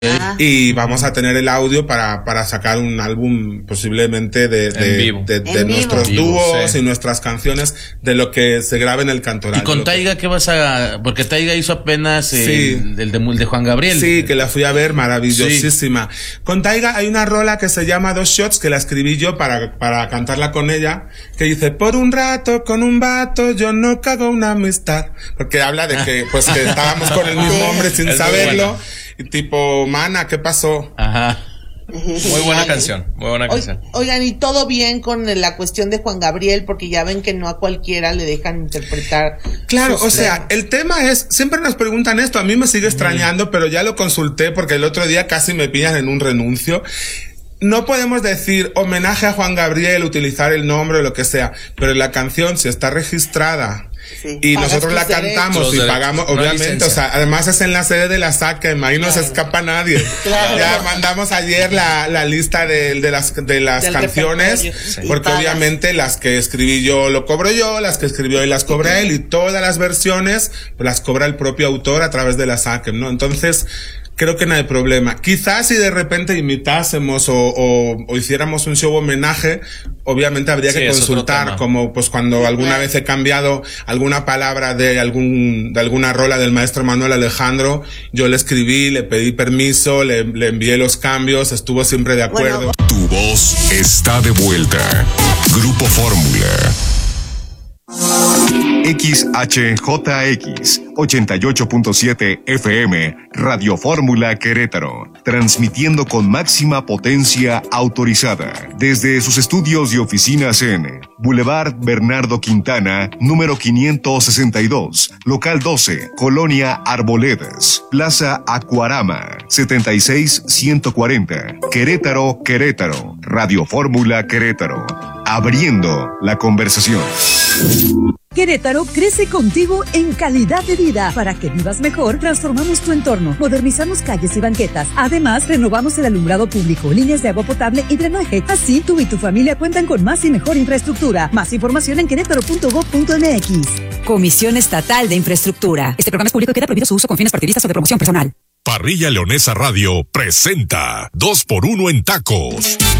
Y vamos a tener el audio para sacar un álbum posiblemente de nuestros dúos y nuestras canciones, de lo que se grabe en el Cantoral. ¿Y con Taiga qué vas a...? Porque Taiga hizo apenas el de Juan Gabriel. Sí, que la fui a ver, maravillosísima. Sí. Con Taiga hay una rola que se llama Dos Shots, que la escribí yo para cantarla con ella, que dice: por un rato con un vato yo no cago una amistad. Porque habla de que que estábamos con el mismo hombre sin saberlo. Y tipo, mana, ¿qué pasó? Ajá. Muy buena canción, muy buena canción. Oigan, y todo bien con la cuestión de Juan Gabriel, porque ya ven que no a cualquiera le dejan interpretar. Claro, o sea, el tema es, siempre nos preguntan esto, a mí me sigue extrañando, pero ya lo consulté porque el otro día casi me pillan en un renuncio. No podemos decir homenaje a Juan Gabriel, utilizar el nombre o lo que sea, pero la canción, si está registrada, y nosotros la cantamos y pagamos, obviamente, o sea, además es en la sede de la SACEM, ahí no se escapa nadie. Ya mandamos ayer la lista de las canciones, porque obviamente las que escribí yo lo cobro yo, las que escribió él las cobra él, y todas las versiones pues las cobra el propio autor a través de la SACEM, ¿no? Entonces, creo que no hay problema. Quizás si de repente imitásemos o hiciéramos un show homenaje, obviamente habría que consultar, como pues cuando alguna vez he cambiado alguna palabra de alguna rola del maestro Manuel Alejandro, yo le escribí, le pedí permiso, le envié los cambios, estuvo siempre de acuerdo. Tu voz está de vuelta. Grupo Fórmula. XHJX 88.7 FM, Radio Fórmula Querétaro, transmitiendo con máxima potencia autorizada desde sus estudios y oficinas en Boulevard Bernardo Quintana, número 562, local 12, Colonia Arboledas, Plaza Acuarama, 76140, Querétaro, Querétaro, Radio Fórmula Querétaro, abriendo la conversación. Querétaro crece contigo en calidad de vida. Para que vivas mejor, transformamos tu entorno, modernizamos calles y banquetas. Además, renovamos el alumbrado público, líneas de agua potable y drenaje. Así, tú y tu familia cuentan con más y mejor infraestructura. Más información en querétaro.gov.mx. Comisión Estatal de Infraestructura. Este programa es público y queda prohibido su uso con fines partidistas o de promoción personal. Parrilla Leonesa Radio presenta 2x1 en tacos.